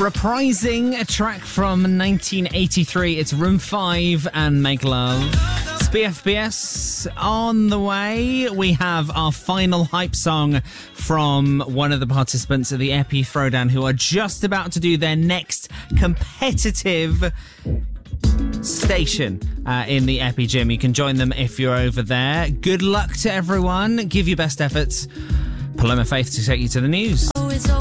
Reprising a track from 1983, it's Room 5 and Make Love. It's BFBS on the way. We have our final hype song from one of the participants at the Epi Throwdown who are just about to do their next competitive station in the Epi Gym. You can join them if you're over there. Good luck to everyone. Give your best efforts. Paloma Faith to take you to the news.